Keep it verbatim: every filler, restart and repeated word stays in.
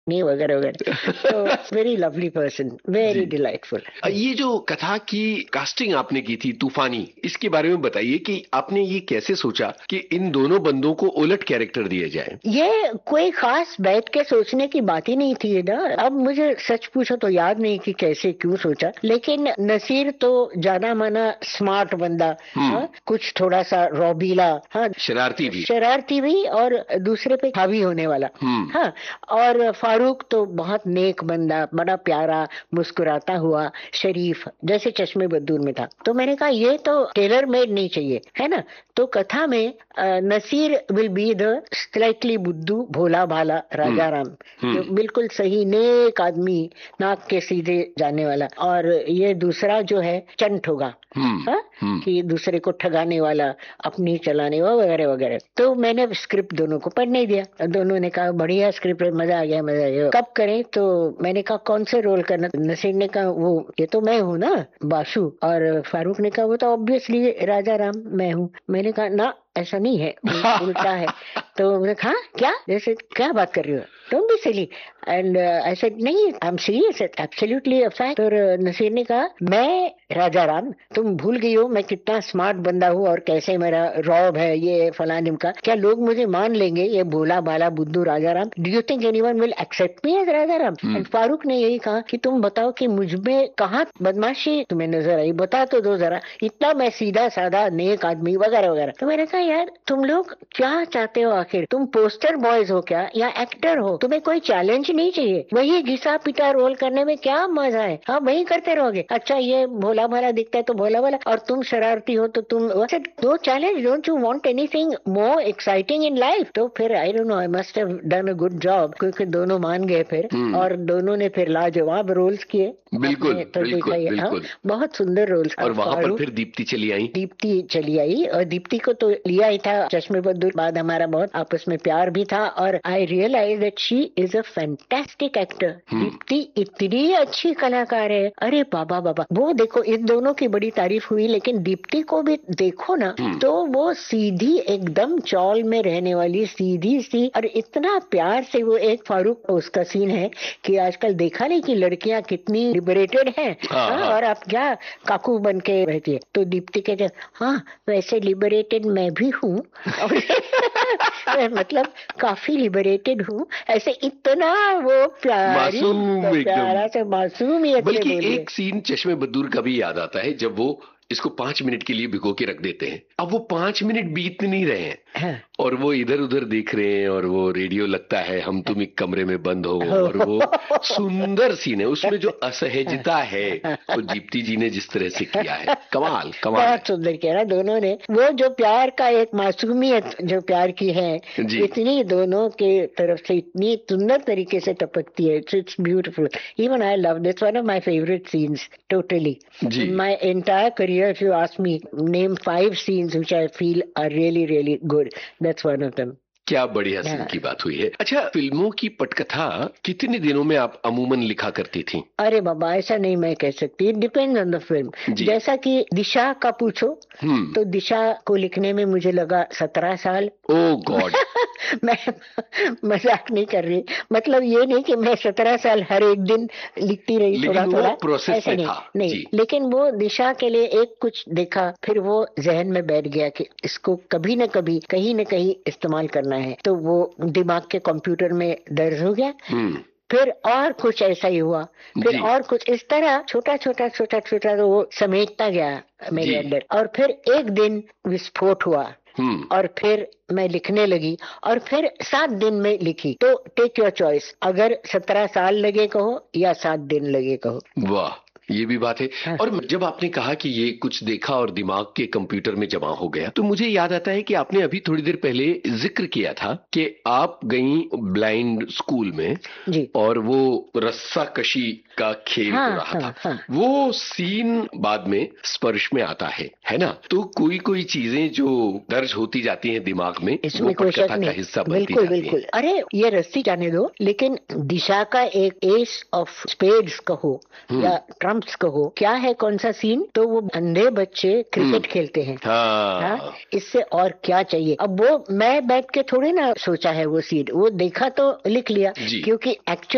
नहीं वगैरह वगैरह। तो वेरी लवली पर्सन, वेरी जी। डिलाइटफुल। अ, ये जो कथा की कास्टिंग आपने की थी तूफानी, इसके बारे में बताइए कि आपने ये कैसे सोचा कि इन दोनों बंदों को उलट कैरेक्टर दिए जाए। ये कोई खास बैठ के सोचने की बात ही नहीं थी ना। अब मुझे सच पूछो तो याद नहीं कि कैसे क्यों सोचा, लेकिन नसीर तो जाना माना स्मार्ट बंदा, हम्म। हाँ, कुछ थोड़ा सा रौबीला, हाँ, शरारती भी। शरारती भी और दूसरे पे हावी होने वाला, हम्म। हाँ। और फारूक तो बहुत नेक बंदा, बड़ा प्यारा, मुस्कुराता हुआ, शरीफ, जैसे चश्मे बदूर में था। तो मैंने कहा ये तो टेलर मेड नहीं चाहिए, है ना। तो कथा में अ, Naseer will be the slightly बुद्धू, भोला भाला हम्म। राजा राम, जो हम्म। बिल्कुल सही नेक आदमी, नाक के सीधे जाने वाला। और ये दूसरा जो है चंट होगा, हम्म। हाँ, हम्म। कि दूसरे को ठगाने वाला, अपनी चलाने वाला वगैरह वगैरह। तो मैंने स्क्रिप्ट दोनों को पढ़ने दिया, दोनों ने कहा बढ़िया स्क्रिप्ट है, मजा आ गया मजा आ गया, कब करें। तो मैंने कहा कौन से रोल करना। नसीर ने कहा वो ये तो मैं हूँ ना, बासु। और फारूक ने कहा वो तो ऑब्वियसली राजा राम मैं हूँ। मैंने कहा ना, ऐसा नहीं है, उल, उल्टा है। तो उन्होंने कहा क्या, जैसे क्या बात कर रही हो, don't be silly. And I said नहीं, I am serious, absolutely a fact. और नसीर ने कहा मैं राजा राम, तुम भूल गई हो मैं कितना स्मार्ट बंदा हूँ और कैसे मेरा रौब है, ये फलां ढिमका, क्या लोग मुझे मान लेंगे, ये भोला भाला बुद्धू राजा Ram, do you think anyone will accept me as Raja Ram. And हम्म। फारूक ने यही कहा कि तुम बताओ कि मुझ में कहाँ बदमाशी तुम्हें नजर आई, बता तो दो जरा, इतना मैं सीधा साधा नेक आदमी वगैरह वगैरह। तो मैंने कहा यार तुम लोग क्या चाहते हो आखिर, तुम पोस्टर बॉयज हो क्या या एक्टर हो, तुम्हें कोई चैलेंज नहीं चाहिए, वही घिसा पिटा रोल करने में क्या मजा है, हाँ वही करते रहोगे। अच्छा ये भोला भाला दिखता है तो भोला भाला, और तुम शरारती हो तो तुम, दो challenge, don't you want anything more exciting in life. तो फिर I don't know, I must have done a good job, क्योंकि दोनों मान गए फिर, हम्म। और दोनों ने फिर लाजवाब रोल्स किए। बिल्कुल आपने तो देखा बिल्कुल ही है, हाँ, बिल्कुल। बहुत सुंदर रोल्स। और वहां पर फारूक, फिर दीप्ति चली आई। दीप्ति चली आई, और दीप्ति को तो लिया ही था, चश्मे बदूर बाद हमारा बहुत आपस में प्यार भी था। और आई realise that she is a fantastic actor. हम्म। दीप्ति इतनी अच्छी कलाकार है, अरे बाबा बाबा। वो देखो इन दोनों की बड़ी तारीफ हुई, लेकिन दीप्ति को भी देखो ना, हम्म। तो वो सीधी एकदम चौल में रहने वाली, सीधी सी, और इतना प्यार से वो एक फारूक, उसका सीन है कि आजकल देखा नहीं कि लड़कियां कितनी लिबरेटेड हैं, हाँ हाँ, हाँ। और आप क्या काकू बन के रहती है। तो दीप्ति कहते हाँ वैसे लिबरेटेड मैं भी हूँ, और मतलब काफी लिबरेटेड हूँ, ऐसे इतना वो प्यारी, मासूम एकदम। प्यारा से मासूमियत से बल्कि बोली है। एक सीन चश्मे बदूर का भी याद आता है, जब वो इसको पांच मिनट के लिए भिगो के रख देते हैं। अब वो पांच मिनट बीत नहीं रहे हैं हाँ, और वो इधर उधर देख रहे हैं, और वो रेडियो लगता है हम तुम एक कमरे में बंद हो, और वो सुंदर सीन है, उसमें जो असहजता है वो दीप्ति जी ने जिस तरह से किया है, कमाल कमाल बहुत सुंदर किया ना दोनों ने। वो जो प्यार का एक मासूमियत जो प्यार की है, है जी। इतनी दोनों के तरफ से इतनी सुंदर तरीके से टपकती है, it's beautiful. Even I love this, one of my favourite scenes totally ji. in my entire career. If you ask me, name five scenes which I feel are really really good, that's one of them. क्या बढ़िया scene की हाँ। बात हुई है। अच्छा, फिल्मों की पटकथा कितने दिनों में आप अमूमन लिखा करती थी। अरे बाबा ऐसा नहीं मैं कह सकती, it depends on the film. जी। जैसा कि दिशा का पूछो, हम्म। तो दिशा को लिखने में मुझे लगा सत्रह साल। ओ गॉड। मैं मजाक नहीं कर रही, मतलब ये नहीं कि मैं सत्रह साल हर एक दिन लिखती रही थोड़ा लेकिन वो थोड़ा, प्रोसेस ऐसा में नहीं था नहीं। जी। लेकिन वो दिशा के लिए एक कुछ देखा, फिर वो जहन में बैठ गया कि इसको कभी न कभी कहीं न कहीं इस्तेमाल करना है, तो वो दिमाग के कंप्यूटर में दर्ज हो गया। हम्म। फिर और कुछ ऐसा ही हुआ, फिर जी। और कुछ इस तरह छोटा छोटा छोटा छोटा तो वो समेटता गया मेरे जी। अंदर, और फिर एक दिन विस्फोट हुआ, हम्म। और फिर मैं लिखने लगी, और फिर सात दिन में लिखी। तो टेक योर चॉइस, अगर सत्रह साल लगे कहो या सात दिन लगे कहो। वाह, ये भी बात है। हाँ। और जब आपने कहा कि ये कुछ देखा और दिमाग के कंप्यूटर में जमा हो गया, तो मुझे याद आता है कि आपने अभी थोड़ी देर पहले जिक्र किया था कि आप गई ब्लाइंड स्कूल में जी, और वो रस्सा कशी का खेल हाँ हो रहा हाँ था। हाँ। वो सीन बाद में स्पर्श में आता है है ना। तो कोई कोई चीजें जो दर्ज होती जाती हैं दिमाग में, वो इसमें कोई शक पटकथा का नहीं, हिस्सा बनती बिल्कुल जाती हैं। बिल्कुल। अरे ये रस्सी जाने दो, लेकिन दिशा का एक एस ऑफ स्पेड्स कहो या ट्रम्प्स कहो, क्या है कौन सा सीन, तो वो अंधे बच्चे क्रिकेट खेलते हैं, हाँ, हाँ। इससे और क्या चाहिए। अब वो मैं बैठ के थोड़ी ना सोचा है वो सीन, वो देखा तो लिख लिया, जी। क्योंकि एक्चुअली